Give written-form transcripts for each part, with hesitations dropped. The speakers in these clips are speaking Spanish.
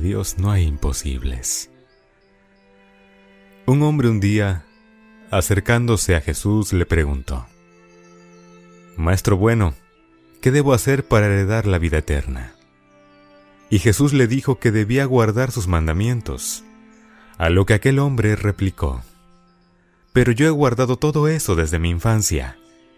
Dios no hay imposibles. Un hombre un día, acercándose a Jesús, le preguntó: Maestro bueno, ¿qué debo hacer para heredar la vida eterna? Y Jesús le dijo que debía guardar sus mandamientos, a lo que aquel hombre replicó: Pero yo he guardado todo eso desde mi infancia.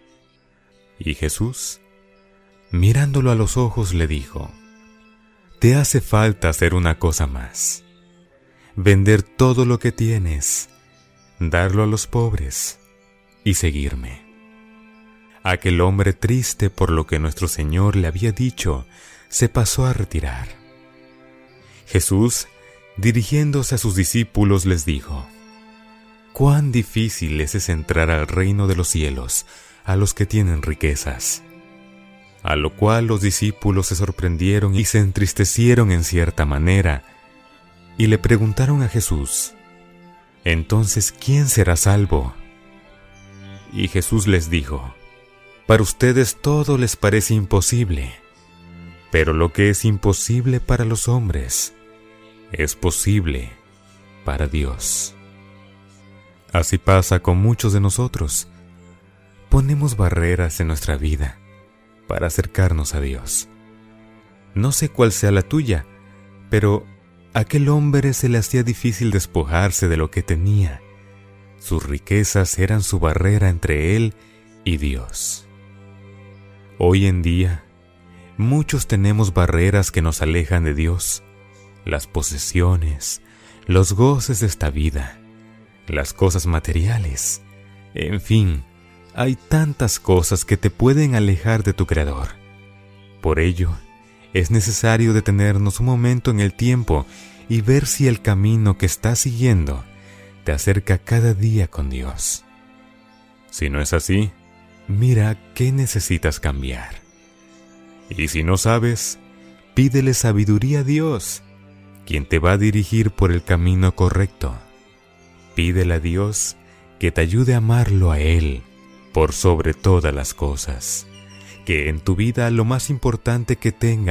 Y Jesús, mirándolo a los ojos, le dijo: Te hace falta hacer una cosa más: vender todo lo que tienes, darlo a los pobres y seguirme. Aquel hombre, triste por lo que nuestro Señor le había dicho, se pasó a retirar. Jesús, dirigiéndose a sus discípulos, les dijo: Cuán difícil es entrar al reino de los cielos a los que tienen riquezas. A lo cual los discípulos se sorprendieron y se entristecieron en cierta manera, y le preguntaron a Jesús: Entonces, ¿quién será salvo? Y Jesús les dijo: Para ustedes todo les parece imposible, pero lo que es imposible para los hombres es posible para Dios. Así pasa con muchos de nosotros. Ponemos barreras en nuestra vida para acercarnos a Dios. No sé cuál sea la tuya, pero a aquel hombre se le hacía difícil despojarse de lo que tenía. Sus riquezas eran su barrera entre él y Dios. Hoy en día, muchos tenemos barreras que nos alejan de Dios: las posesiones, los goces de esta vida, las cosas materiales. En fin, hay tantas cosas que te pueden alejar de tu Creador. Por ello, es necesario detenernos un momento en el tiempo y ver si el camino que estás siguiendo te acerca cada día con Dios. Si no es así, mira qué necesitas cambiar. Y si no sabes, pídele sabiduría a Dios, quien te va a dirigir por el camino correcto. Pídele a Dios que te ayude a amarlo a Él por sobre todas las cosas, que en tu vida lo más importante que tengas